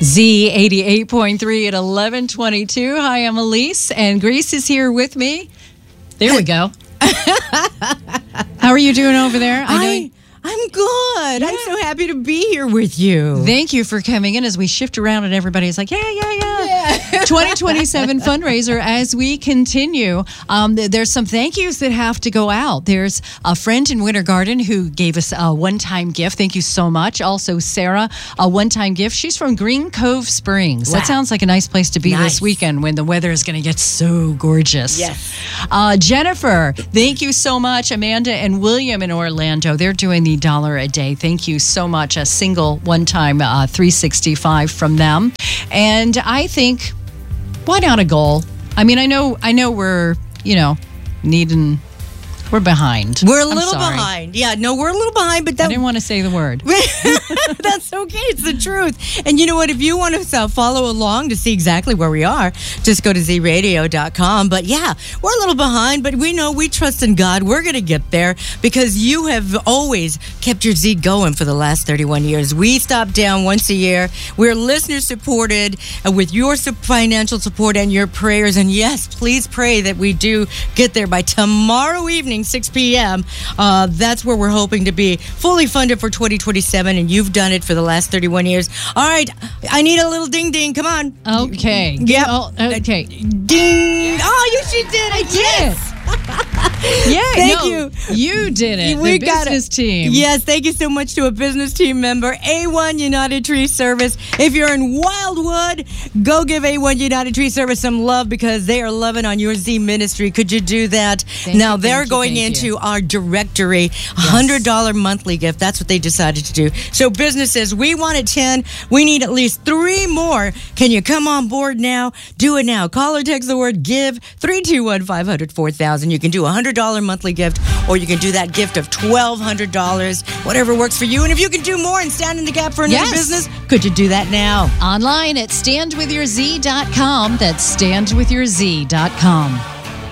Z88.3 at 11:22. Hi, I'm Elise, and Grace is here with me. There we go. How are you doing over there? I'm good. Yeah. I'm so happy to be here with you. Thank you for coming in as we shift around and everybody's like, yeah. 2027 fundraiser as we continue. There's some thank yous that have to go out. There's a friend in Winter Garden who gave us a one-time gift. Thank you so much. Also, Sarah, a one-time gift. She's from Green Cove Springs. Wow. That sounds like a nice place to be this weekend when the weather is going to get so gorgeous. Yes. Jennifer, thank you so much. Amanda and William in Orlando, they're doing the $1 a day. Thank you so much. A single one-time $365 from them. And I think, why not a goal? I mean, I know we're, we're behind. We're a little behind. Yeah, no, we're a little behind, but I didn't want to say the word. That's okay. It's the truth. And you know what? If you want to follow along to see exactly where we are, just go to zradio.com. But yeah, we're a little behind, but we trust in God. We're going to get there because you have always kept your Z going for the last 31 years. We stop down once a year. We're listener supported with your financial support and your prayers. And yes, please pray that we do get there by tomorrow evening, 6 p.m. That's where we're hoping to be fully funded for 2027, and you've done it for the last 31 years. All right, I need a little ding ding. Come on. Okay. Yep. Okay. Ding. Oh, she did it. Yes. Thank you. You did it. We the got business it. team. Yes, thank you so much to a business team member, A1 United Tree Service. If you're in Wildwood, go give A1 United Tree Service some love because they are loving on your Z ministry. Could you do that? They're going into our directory, $100 monthly gift. That's what they decided to do. So businesses, we wanted 10. We need at least 3 more. Can you come on board now? Do it now. Call or text the word GIVE, 321-500-4000. You can do a $100 monthly gift, or you can do that gift of $1,200, whatever works for you. And if you can do more and stand in the gap for another business, could you do that now? Online at standwithyourz.com. That's standwithyourz.com.